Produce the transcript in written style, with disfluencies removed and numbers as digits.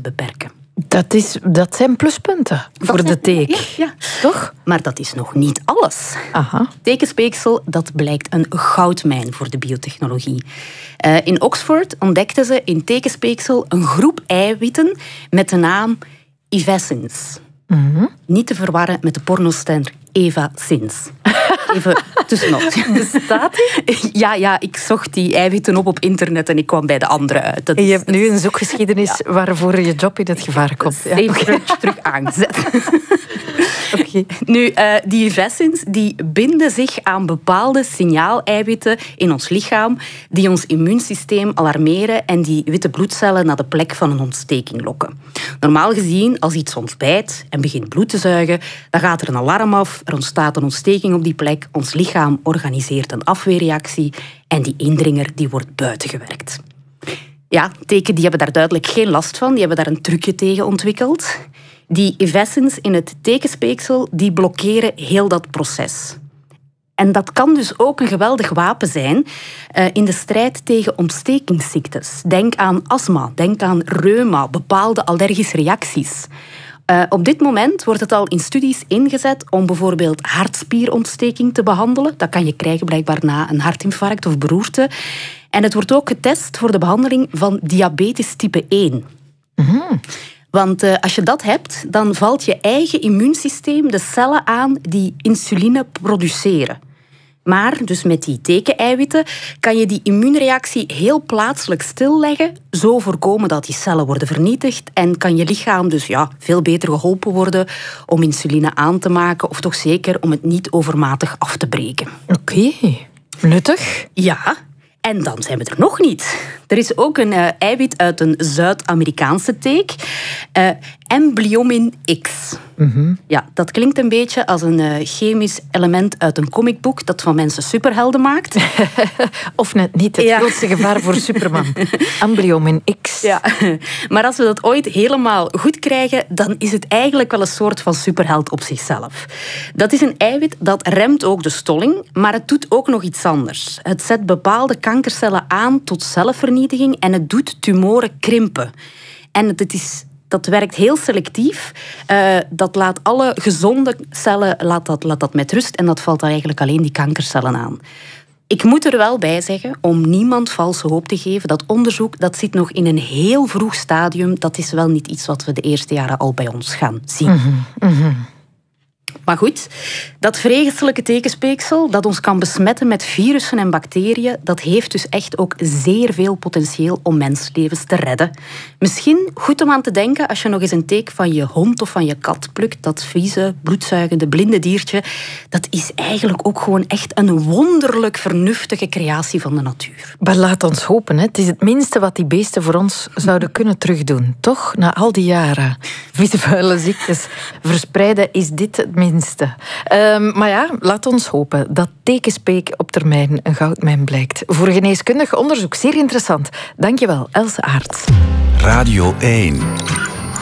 beperken. Dat zijn pluspunten voor de teek. Ja. Toch? Maar dat is nog niet alles. Aha. Tekenspeeksel, dat blijkt een goudmijn voor de biotechnologie. In Oxford ontdekten ze in tekenspeeksel een groep eiwitten met de naam Ivescens. Mm-hmm. Niet te verwarren met de pornoster Eva Sins. Even tussenop. Bestaat die? Ja, ik zocht die eiwitten op internet en ik kwam bij de andere uit. En je hebt nu een zoekgeschiedenis waarvoor je job in het gevaar komt. Ja. Even terug aangezet. Okay. Nu, die Ivescens die binden zich aan bepaalde signaaleiwitten in ons lichaam die ons immuunsysteem alarmeren en die witte bloedcellen naar de plek van een ontsteking lokken. Normaal gezien, als iets ons bijt en begint bloed te zuigen, dan gaat er een alarm af, er ontstaat een ontsteking op die plek, ons lichaam organiseert een afweerreactie en die indringer die wordt buitengewerkt. Ja, teken die hebben daar duidelijk geen last van, die hebben daar een trucje tegen ontwikkeld. Die Ivescens in het tekenspeeksel die blokkeren heel dat proces. En dat kan dus ook een geweldig wapen zijn in de strijd tegen ontstekingsziektes. Denk aan astma, denk aan reuma, bepaalde allergische reacties. Op dit moment wordt het al in studies ingezet om bijvoorbeeld hartspierontsteking te behandelen. Dat kan je krijgen blijkbaar na een hartinfarct of beroerte. En het wordt ook getest voor de behandeling van diabetes type 1. Mm-hmm. Want als je dat hebt, dan valt je eigen immuunsysteem de cellen aan die insuline produceren. Maar dus met die tekeneiwitten kan je die immuunreactie heel plaatselijk stilleggen, zo voorkomen dat die cellen worden vernietigd en kan je lichaam dus veel beter geholpen worden om insuline aan te maken of toch zeker om het niet overmatig af te breken. Oké, nuttig. Ja. En dan zijn we er nog niet. Er is ook een eiwit uit een Zuid-Amerikaanse teek. Emblyomin X. Mm-hmm. Ja, dat klinkt een beetje als een chemisch element uit een comicboek dat van mensen superhelden maakt. Of net niet, het grootste gevaar voor Superman. Emblyomin X. Ja, maar als we dat ooit helemaal goed krijgen, dan is het eigenlijk wel een soort van superheld op zichzelf. Dat is een eiwit dat remt ook de stolling, maar het doet ook nog iets anders. Het zet bepaalde kankercellen aan tot zelfvernietiging en het doet tumoren krimpen. En dat werkt heel selectief. Dat laat alle gezonde cellen laat dat met rust en dat valt dan eigenlijk alleen die kankercellen aan. Ik moet er wel bij zeggen, om niemand valse hoop te geven, dat onderzoek dat zit nog in een heel vroeg stadium. Dat is wel niet iets wat we de eerste jaren al bij ons gaan zien. Mm-hmm. Mm-hmm. Maar goed, dat vreselijke tekenspeeksel dat ons kan besmetten met virussen en bacteriën, dat heeft dus echt ook zeer veel potentieel om menslevens te redden. Misschien goed om aan te denken als je nog eens een teek van je hond of van je kat plukt, dat vieze, bloedzuigende, blinde diertje, dat is eigenlijk ook gewoon echt een wonderlijk vernuftige creatie van de natuur. Maar laat ons hopen, hè. Het is het minste wat die beesten voor ons zouden kunnen terugdoen. Toch? Na al die jaren vieze vuile ziektes verspreiden is dit het minste. Maar ja, laat ons hopen dat tekenspeek op termijn een goudmijn blijkt. Voor geneeskundig onderzoek zeer interessant. Dankjewel, Else Aerts. Radio 1.